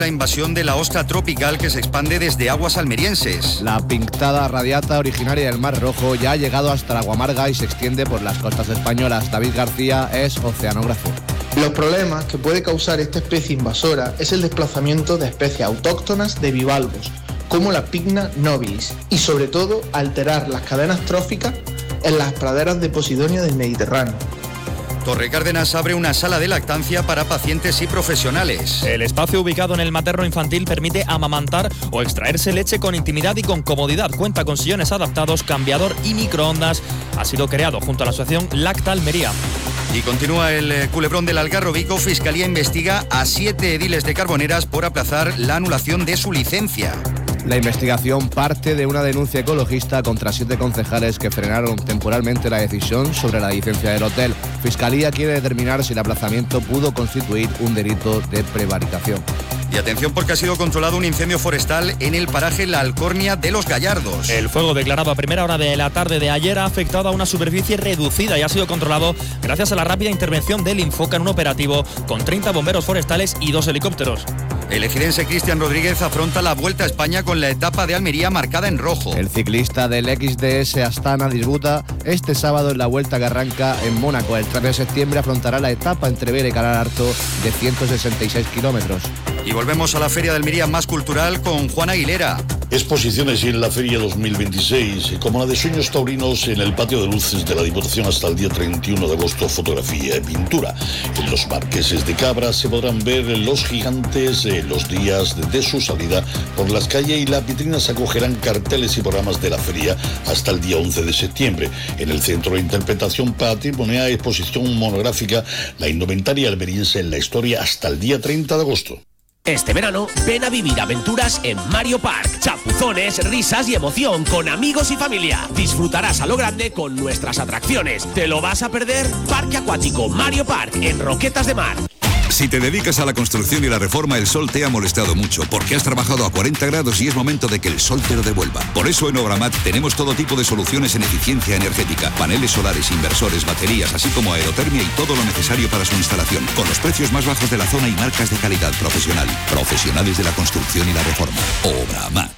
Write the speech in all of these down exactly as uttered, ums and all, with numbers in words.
La invasión de la ostra tropical que se expande desde aguas almerienses. La pintada radiata originaria del Mar Rojo ya ha llegado hasta la Guamarga y se extiende por las costas españolas. David García es oceanógrafo. Los problemas que puede causar esta especie invasora es el desplazamiento de especies autóctonas de bivalvos, como la Pycna nobilis, y sobre todo alterar las cadenas tróficas en las praderas de Posidonia del Mediterráneo. Torre Cárdenas abre una sala de lactancia para pacientes y profesionales. El espacio ubicado en el materno infantil permite amamantar o extraerse leche con intimidad y con comodidad. Cuenta con sillones adaptados, cambiador y microondas. Ha sido creado junto a la asociación Lacta Almería. Y continúa el culebrón del Algarrobico. Fiscalía investiga a siete ediles de Carboneras por aplazar la anulación de su licencia. La investigación parte de una denuncia ecologista contra siete concejales que frenaron temporalmente la decisión sobre la licencia del hotel. Fiscalía quiere determinar si el aplazamiento pudo constituir un delito de prevaricación. Y atención porque ha sido controlado un incendio forestal en el paraje La Alcornia de los Gallardos. El fuego declarado a primera hora de la tarde de ayer ha afectado a una superficie reducida y ha sido controlado gracias a la rápida intervención del Infoca en un operativo con treinta bomberos forestales y dos helicópteros. El ejidense Cristian Rodríguez afronta la Vuelta a España con la etapa de Almería marcada en rojo. El ciclista del X D S Astana disputa este sábado en la Vuelta que arranca en Mónaco. El tres de septiembre afrontará la etapa entre Vera y Calararto de ciento sesenta y seis kilómetros. Y volvemos a la Feria de Almería más cultural con Juan Aguilera. Exposiciones en la Feria dos mil veintiséis, como la de Sueños Taurinos en el Patio de Luces de la Diputación hasta el día treinta y uno de agosto, fotografía y pintura. En los Marqueses de Cabra se podrán ver los gigantes en los días de su salida por las calles y las vitrinas acogerán carteles y programas de la feria hasta el día once de septiembre. En el Centro de Interpretación Patrimonial, exposición monográfica La indumentaria almeriense en la historia hasta el día treinta de agosto. Este verano, ven a vivir aventuras en Mario Park. Chapuzones, risas y emoción con amigos y familia. Disfrutarás a lo grande con nuestras atracciones. ¿Te lo vas a perder? Parque Acuático Mario Park en Roquetas de Mar. Si te dedicas a la construcción y la reforma, el sol te ha molestado mucho, porque has trabajado a cuarenta grados y es momento de que el sol te lo devuelva. Por eso en Obramat tenemos todo tipo de soluciones en eficiencia energética, paneles solares, inversores, baterías, así como aerotermia y todo lo necesario para su instalación, con los precios más bajos de la zona y marcas de calidad profesional. Profesionales de la construcción y la reforma. Obramat.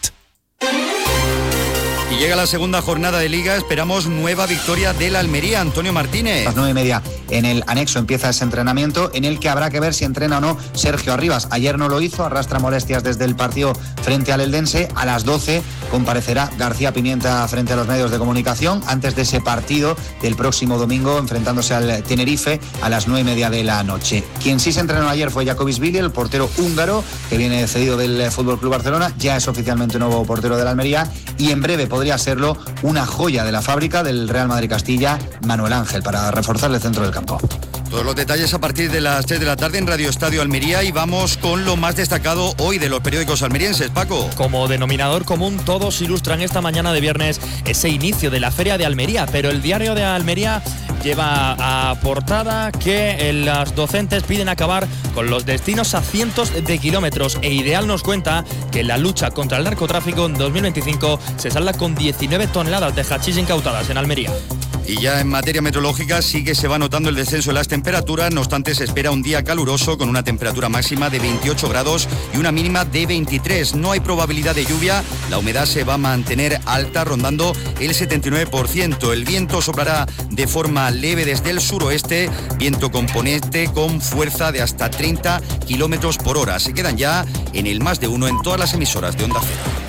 Y llega la segunda jornada de Liga, esperamos nueva victoria del Almería. Antonio Martínez. A las nueve y media en el anexo empieza ese entrenamiento en el que habrá que ver si entrena o no Sergio Arribas. Ayer no lo hizo, arrastra molestias desde el partido frente al Eldense. A las doce comparecerá García Pimienta frente a los medios de comunicación antes de ese partido del próximo domingo enfrentándose al Tenerife a las nueve y media de la noche. Quien sí se entrenó ayer fue Jacobisvili, el portero húngaro que viene cedido del F C Barcelona. Ya es oficialmente nuevo portero del Almería y en breve podría podría serlo una joya de la fábrica del Real Madrid Castilla, Manuel Ángel, para reforzar el centro del campo. Todos los detalles a partir de las tres de la tarde en Radio Estadio Almería y vamos con lo más destacado hoy de los periódicos almerienses, Paco. Como denominador común, todos ilustran esta mañana de viernes ese inicio de la Feria de Almería, pero el diario de Almería lleva a portada que los docentes piden acabar con los destinos a cientos de kilómetros e Ideal nos cuenta que la lucha contra el narcotráfico en dos mil veinticinco se salda con diecinueve toneladas de hachís incautadas en Almería. Y ya en materia meteorológica sí que se va notando el descenso de las temperaturas, no obstante se espera un día caluroso con una temperatura máxima de veintiocho grados y una mínima de veintitrés. No hay probabilidad de lluvia, la humedad se va a mantener alta rondando el setenta y nueve por ciento. El viento soplará de forma leve desde el suroeste, viento componente con fuerza de hasta treinta kilómetros por hora. Se quedan ya en el más de uno en todas las emisoras de Onda Cero.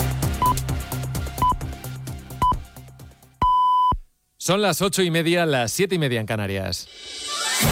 Son las ocho y media, las siete y media en Canarias.